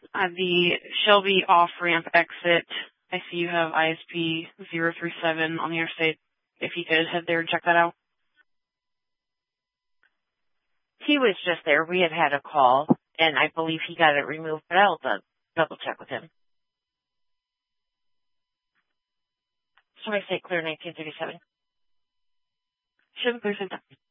The Shelby off-ramp exit. I see you have ISP 037 on the interstate. If you could head there and check that out. He was just there. We had a call, and I believe he got it removed, but I'll double check with him. Somebody say clear 1937. 737.